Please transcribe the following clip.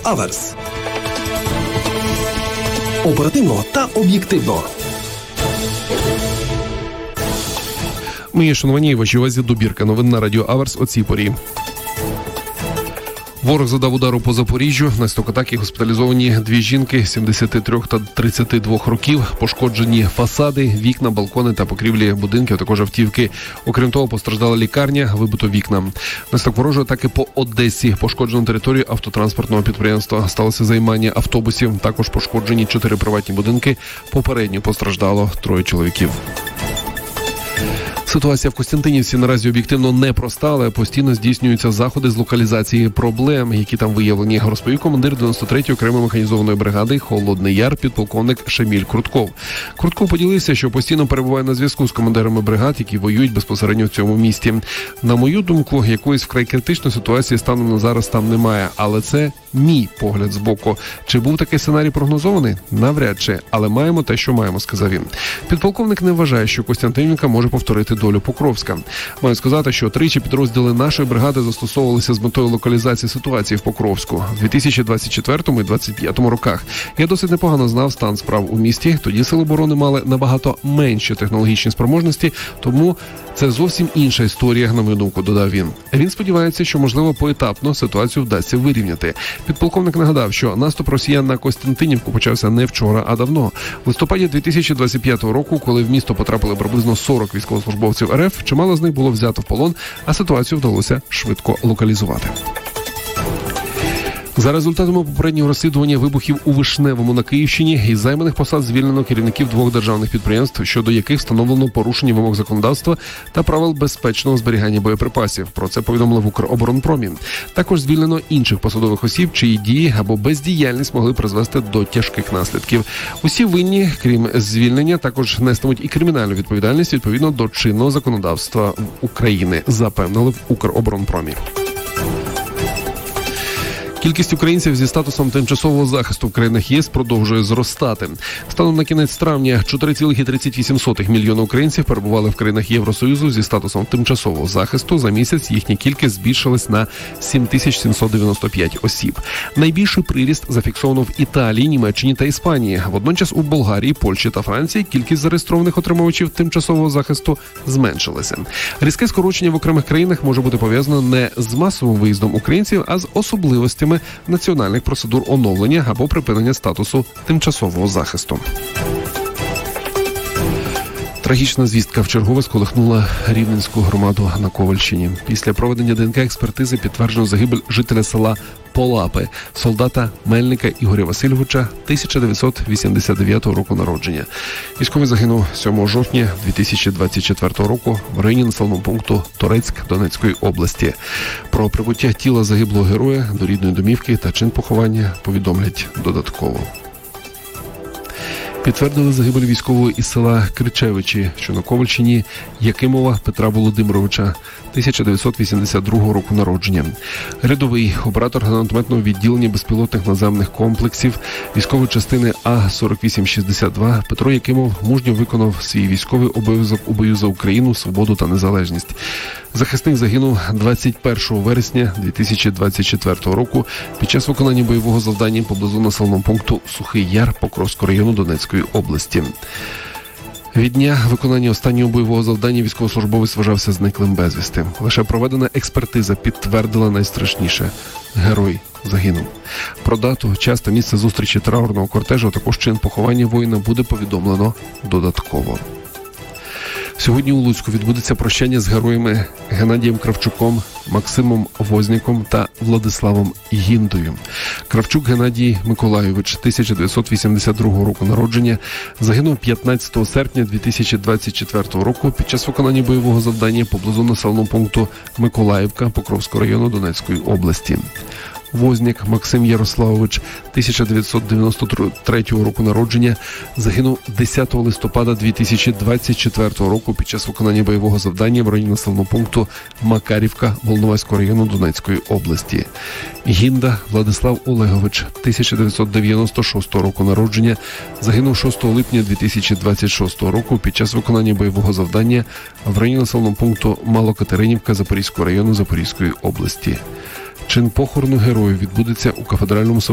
Аверс. Оперативно та об'єктивно. Мої шановані, вашій увазі добірка новин на радіо Аверс о цій порі. Ворог завдав удару по Запоріжжю. Внаслідок атаки госпіталізовані 2 жінки 73 та 32 років. Пошкоджені фасади, вікна, балкони та покрівлі будинків, також автівки. Окрім того, постраждала лікарня, вибито вікна. Внаслідок ворожої атаки по Одесі пошкоджено територію автотранспортного підприємства. Сталося займання автобусів. Також пошкоджені 4 приватні будинки. Попередньо постраждало 3 чоловіків. Ситуація в Костянтинівці наразі об'єктивно непроста, але постійно здійснюються заходи з локалізації проблем, які там виявлені, розповів командир 93-ї окремої механізованої бригади «Холодний Яр» підполковник Шаміль Крутков. Крутков поділився, що постійно перебуває на зв'язку з командирами бригад, які воюють безпосередньо в цьому місті. На мою думку, якоїсь вкрай критичної ситуації станом на зараз там немає, але це мій погляд збоку. Чи був такий сценарій прогнозований? Навряд чи, але маємо те, що маємо, сказав він. Підполковник не вважає, що Костянтинівка може повторити долю Покровська. Маю сказати, що тричі підрозділи нашої бригади застосовувалися з метою локалізації ситуації в Покровську в 2024 і 2025 роках. Я досить непогано знав стан справ у місті. Тоді сили оборони мали набагато менші технологічні спроможності, тому це зовсім інша історія, на мою думку, додав він. Він сподівається, що, можливо, поетапно ситуацію вдасться вирівняти. Підполковник нагадав, що наступ росіян на Костянтинівку почався не вчора, а давно. В листопаді 2025 року, коли в місто потрапили приблизно 40 військовослужбовців РФ, чимало з них було взято в полон, а ситуацію вдалося швидко локалізувати. За результатами попереднього розслідування вибухів у Вишневому на Київщині із займаних посад звільнено керівників 2 державних підприємств, щодо яких встановлено порушення вимог законодавства та правил безпечного зберігання боєприпасів. Про це повідомили в Укроборонпромі. Також звільнено інших посадових осіб, чиї дії або бездіяльність могли призвести до тяжких наслідків. Усі винні, крім звільнення, також нестимуть і кримінальну відповідальність відповідно до чинного законодавства України, запевнили в Укроборонпромі. Кількість українців зі статусом тимчасового захисту в країнах ЄС продовжує зростати. Станом на кінець травня 4,38 мільйона українців перебували в країнах Євросоюзу зі статусом тимчасового захисту. За місяць їхня кількість збільшилась на 7795 осіб. Найбільший приріст зафіксовано в Італії, Німеччині та Іспанії. Водночас у Болгарії, Польщі та Франції кількість зареєстрованих отримувачів тимчасового захисту зменшилася. Різке скорочення в окремих країнах може бути пов'язано не з масовим виїздом українців, а з особливостями національних процедур оновлення або припинення статусу тимчасового захисту. Трагічна звістка вчергове сколихнула Рівненську громаду на Ковальщині. Після проведення ДНК-експертизи підтверджено загибель жителя села Полапи, солдата Мельника Ігоря Васильовича, 1989 року народження. Військовий загинув 7 жовтня 2024 року в районі населеного пункту Торецьк Донецької області. Про прибуття тіла загиблого героя до рідної домівки та чин поховання повідомлять додатково. Підтвердили загибель військового із села Кричевичі, що на Ковальщині, Якимова Петра Володимировича, 1982 року народження. Рядовий оператор гранатометного відділення безпілотних наземних комплексів військової частини А-4862 Петро Якимов мужньо виконав свій військовий обов'язок у бою за Україну, свободу та незалежність. Захисник загинув 21 вересня 2024 року під час виконання бойового завдання поблизу населеного пункту Сухий Яр Покровського району Донецької області. Від дня виконання останнього бойового завдання військовослужбовець вважався зниклим безвісти. Лише проведена експертиза підтвердила найстрашніше – герой загинув. Про дату, час та місце зустрічі траурного кортежу, а також чин поховання воїна буде повідомлено додатково. Сьогодні у Луцьку відбудеться прощання з героями Геннадієм Кравчуком, Максимом Возніком та Владиславом Гіндою. Кравчук Геннадій Миколайович, 1982 року народження, загинув 15 серпня 2024 року під час виконання бойового завдання поблизу населеного пункту Миколаївка Покровського району Донецької області. Вознік Максим Ярославович, 1993 року народження, загинув 10 листопада 2024 року під час виконання бойового завдання в районі населеного пункту Макарівка Волноваського району Донецької області. Гінда Владислав Олегович, 1996 року народження, загинув 6 липня 2026 року під час виконання бойового завдання в районі населеного пункту Малокатеринівка Запорізького району Запорізької області. Чин похорону героїв відбудеться у кафедральному соборі